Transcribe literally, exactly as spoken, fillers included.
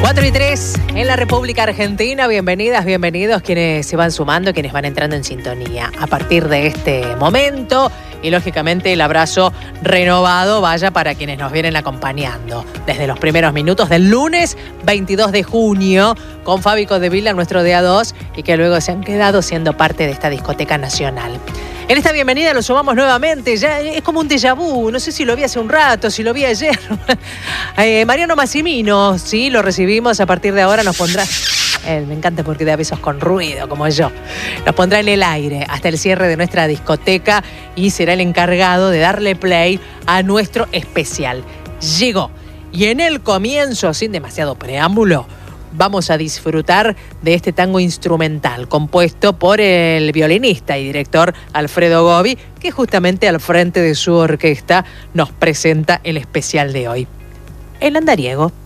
cuatro y tres en la República Argentina. Bienvenidas, bienvenidos quienes se van sumando, quienes van entrando en sintonía a partir de este momento. Y lógicamente el abrazo renovado vaya para quienes nos vienen acompañando desde los primeros minutos del lunes veintidós de junio con Fabi Codevila, nuestro D A dos, y que luego se han quedado siendo parte de esta discoteca nacional. En esta bienvenida lo sumamos nuevamente, ya es como un déjà vu, no sé si lo vi hace un rato, si lo vi ayer. eh, Mariano Massimino, sí, lo recibimos, a partir de ahora nos pondrá, eh, me encanta porque da besos con ruido, como yo, nos pondrá en el aire hasta el cierre de nuestra discoteca y será el encargado de darle play a nuestro especial. Llegó, y en el comienzo, sin demasiado preámbulo, vamos a disfrutar de este tango instrumental compuesto por el violinista y director Alfredo Gobi, que justamente al frente de su orquesta nos presenta el especial de hoy, El Andariego.